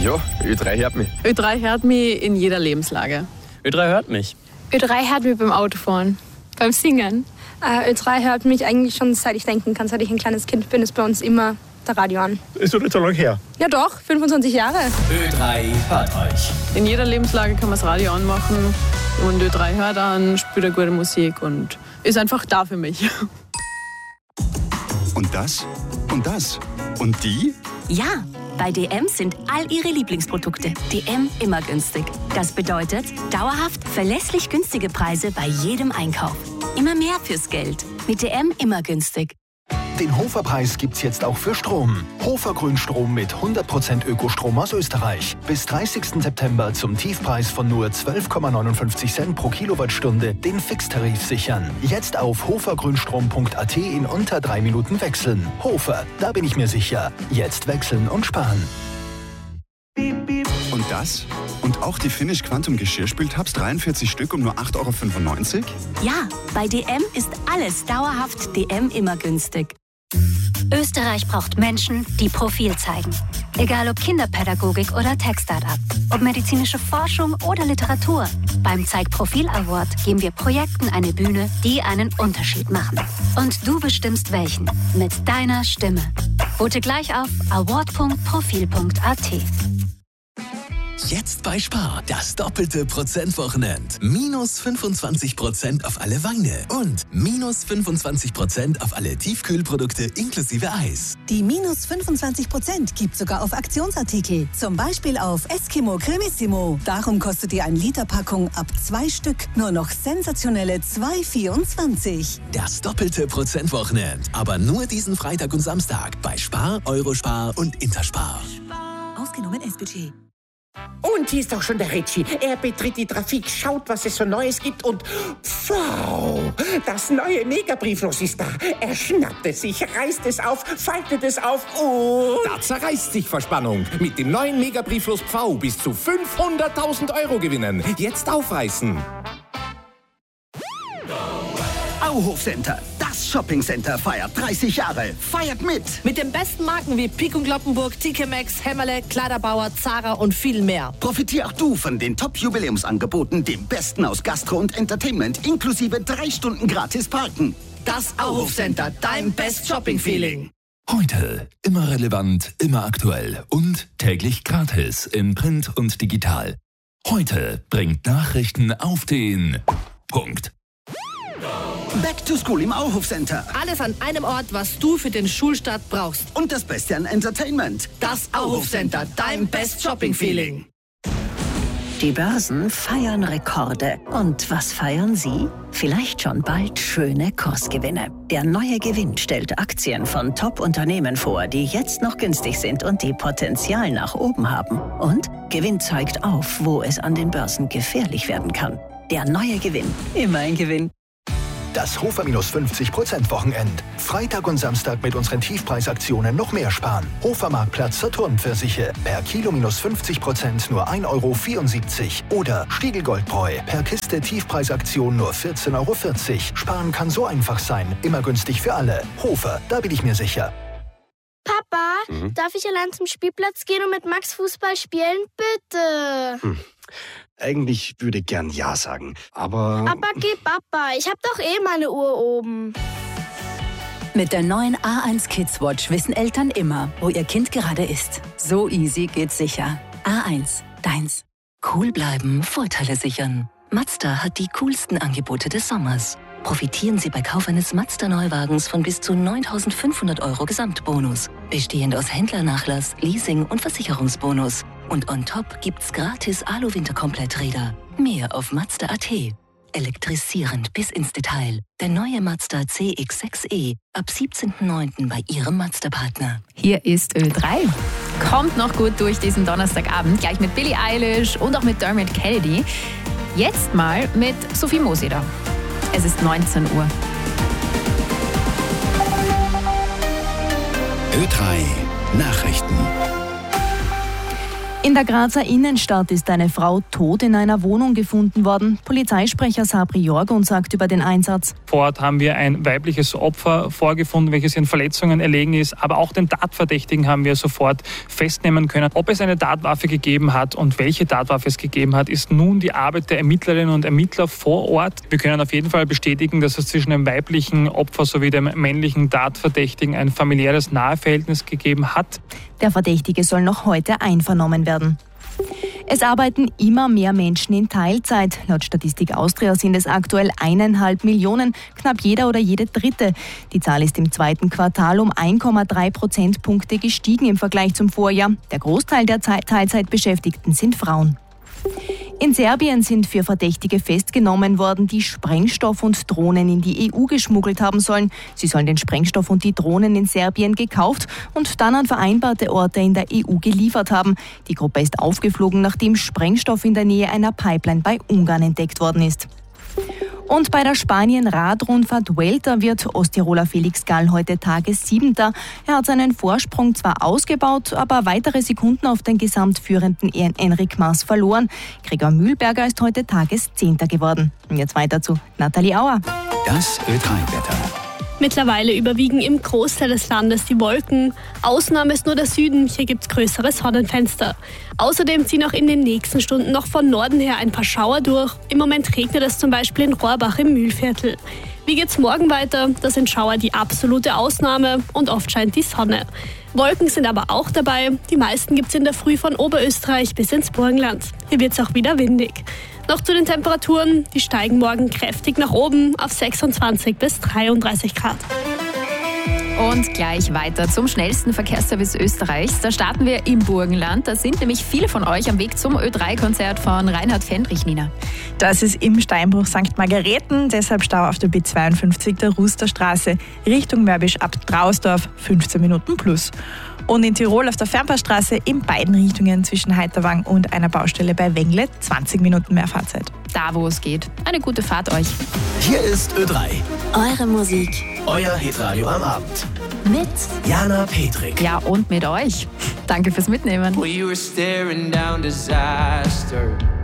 Ja, Ö3 hört mich. Ö3 hört mich in jeder Lebenslage. Ö3 hört mich. Ö3 hört mich beim Autofahren, beim Singen. Ö3 hört mich eigentlich schon seit ich denken kann, seit ich ein kleines Kind bin, ist bei uns immer der Radio an. Ist doch nicht so lange her. Ja doch, 25 Jahre. Ö3 hört euch. In jeder Lebenslage kann man das Radio anmachen und Ö3 hört an, spielt eine gute Musik und ist einfach da für mich. Und das? Und das? Und die? Ja, bei DM sind all ihre Lieblingsprodukte DM immer günstig. Das bedeutet dauerhaft verlässlich günstige Preise bei jedem Einkauf. Immer mehr fürs Geld. Mit DM immer günstig. Den Hofer-Preis gibt's jetzt auch für Strom. Hofer Grünstrom mit 100% Ökostrom aus Österreich. Bis 30. September zum Tiefpreis von nur 12,59 Cent pro Kilowattstunde den Fixtarif sichern. Jetzt auf hofergrünstrom.at in unter 3 Minuten wechseln. Hofer, da bin ich mir sicher. Jetzt wechseln und sparen. Und das? Und auch die Finish Quantum Geschirrspültabs 43 Stück um nur 8,95 €? Ja, bei DM ist alles dauerhaft DM immer günstig. Österreich braucht Menschen, die Profil zeigen. Egal ob Kinderpädagogik oder Tech-Startup, ob medizinische Forschung oder Literatur. Beim Zeig Profil Award geben wir Projekten eine Bühne, die einen Unterschied machen. Und du bestimmst welchen. Mit deiner Stimme. Vote gleich auf award.profil.at. Jetzt bei Spar, das doppelte Prozentwochenend. Minus 25% auf alle Weine und minus 25% auf alle Tiefkühlprodukte inklusive Eis. Die minus 25% gibt sogar auf Aktionsartikel. Zum Beispiel auf Eskimo Cremissimo. Darum kostet die 1-Liter-Packung ab 2 Stück nur noch sensationelle 2,24. Das doppelte Prozentwochenend. Aber nur diesen Freitag und Samstag bei Spar, Eurospar und Interspar. Ausgenommen S-Budget. Und hier ist auch schon der Ritchie. Er betritt die Trafik, schaut, was es so Neues gibt und wow, das neue Megabrieflos ist da. Er schnappt es sich, reißt es auf, faltet es auf und... Da zerreißt sich vor Spannung. Mit dem neuen Megabrieflos Pfau bis zu 500.000 € gewinnen. Jetzt aufreißen. Auhof Center, das Shoppingcenter feiert 30 Jahre. Feiert mit! Mit den besten Marken wie Pik und Kloppenburg, TK Maxx, Hämmerle, Kleiderbauer, Zara und viel mehr. Profitier auch du von den Top-Jubiläumsangeboten, dem Besten aus Gastro und Entertainment, inklusive 3 Stunden gratis Parken. Das Auhof Center, dein Best Shopping-Feeling. Heute immer relevant, immer aktuell und täglich gratis in Print und digital. Heute bringt Nachrichten auf den Punkt. Back to School im Auhof Center. Alles an einem Ort, was du für den Schulstart brauchst. Und das Beste an Entertainment. Das Auhof Center, dein Best Shopping-Feeling. Die Börsen feiern Rekorde. Und was feiern Sie? Vielleicht schon bald schöne Kursgewinne. Der neue Gewinn stellt Aktien von Top-Unternehmen vor, die jetzt noch günstig sind und die Potenzial nach oben haben. Und Gewinn zeigt auf, wo es an den Börsen gefährlich werden kann. Der neue Gewinn. Immer ein Gewinn. Das Hofer minus 50% Wochenend. Freitag und Samstag mit unseren Tiefpreisaktionen noch mehr sparen. Hofer Marktplatz Saturnpfirsiche. Per Kilo minus 50% nur 1,74 €. Oder Stiegel Goldbräu. Per Kiste Tiefpreisaktion nur 14,40 €. Sparen kann so einfach sein. Immer günstig für alle. Hofer, da bin ich mir sicher. Papa, darf ich allein zum Spielplatz gehen und mit Max Fußball spielen? Bitte. Eigentlich würde ich gern Ja sagen, aber... Aber geh, Papa, ich hab doch eh meine Uhr oben. Mit der neuen A1 Kids Watch wissen Eltern immer, wo ihr Kind gerade ist. So easy geht's sicher. A1, deins. Cool bleiben, Vorteile sichern. Mazda hat die coolsten Angebote des Sommers. Profitieren Sie bei Kauf eines Mazda-Neuwagens von bis zu 9.500 € Gesamtbonus. Bestehend aus Händlernachlass, Leasing und Versicherungsbonus. Und on top gibt's gratis Alu-Winterkompletträder. Mehr auf Mazda.at. Elektrisierend bis ins Detail. Der neue Mazda CX-6e ab 17.09. bei Ihrem Mazda-Partner. Hier ist Ö3. Kommt noch gut durch diesen Donnerstagabend, gleich mit Billie Eilish und auch mit Dermot Kennedy. Jetzt mal mit Sophie Moseder. Es ist 19 Uhr. Ö3 Nachrichten. In der Grazer Innenstadt ist eine Frau tot in einer Wohnung gefunden worden. Polizeisprecher Sabri Jorgun sagt über den Einsatz: Vor Ort haben wir ein weibliches Opfer vorgefunden, welches ihren Verletzungen erlegen ist. Aber auch den Tatverdächtigen haben wir sofort festnehmen können. Ob es eine Tatwaffe gegeben hat und welche Tatwaffe es gegeben hat, ist nun die Arbeit der Ermittlerinnen und Ermittler vor Ort. Wir können auf jeden Fall bestätigen, dass es zwischen dem weiblichen Opfer sowie dem männlichen Tatverdächtigen ein familiäres Naheverhältnis gegeben hat. Der Verdächtige soll noch heute einvernommen werden. Es arbeiten immer mehr Menschen in Teilzeit. Laut Statistik Austria sind es aktuell 1,5 Millionen, knapp jeder oder jede Dritte. Die Zahl ist im zweiten Quartal um 1,3 Prozentpunkte gestiegen im Vergleich zum Vorjahr. Der Großteil der Teilzeitbeschäftigten sind Frauen. In Serbien sind 4 Verdächtige festgenommen worden, die Sprengstoff und Drohnen in die EU geschmuggelt haben sollen. Sie sollen den Sprengstoff und die Drohnen in Serbien gekauft und dann an vereinbarte Orte in der EU geliefert haben. Die Gruppe ist aufgeflogen, nachdem Sprengstoff in der Nähe einer Pipeline bei Ungarn entdeckt worden ist. Und bei der Spanien-Radrundfahrt Vuelta wird Osttiroler Felix Gall heute Tagessiebenter. Er hat seinen Vorsprung zwar ausgebaut, aber weitere Sekunden auf den gesamtführenden Enric Mas verloren. Gregor Mühlberger ist heute Tageszehnter geworden. Und jetzt weiter zu Nathalie Auer. Das Ö3-Wetter. Mittlerweile überwiegen im Großteil des Landes die Wolken. Ausnahme ist nur der Süden, hier gibt es größere Sonnenfenster. Außerdem ziehen auch in den nächsten Stunden noch von Norden her ein paar Schauer durch. Im Moment regnet es zum Beispiel in Rohrbach im Mühlviertel. Wie geht's morgen weiter? Da sind Schauer die absolute Ausnahme und oft scheint die Sonne. Wolken sind aber auch dabei. Die meisten gibt es in der Früh von Oberösterreich bis ins Burgenland. Hier wird es auch wieder windig. Noch zu den Temperaturen. Die steigen morgen kräftig nach oben auf 26 bis 33 Grad. Und gleich weiter zum schnellsten Verkehrsservice Österreichs. Da starten wir im Burgenland. Da sind nämlich viele von euch am Weg zum Ö3-Konzert von Reinhard Fendrich, Nina. Das ist im Steinbruch St. Margareten, deshalb Stau auf der B52 der Rusterstraße Richtung Mörbisch ab Trausdorf, 15 Minuten plus. Und in Tirol auf der Fernpassstraße in beiden Richtungen zwischen Heiterwang und einer Baustelle bei Wengle 20 Minuten mehr Fahrzeit. Da, wo es geht. Eine gute Fahrt euch. Hier ist Ö3. Eure Musik. Euer Hitradio am Abend. Mit Jana Petrik. Ja, und mit euch. Danke fürs Mitnehmen. We were staring down disaster.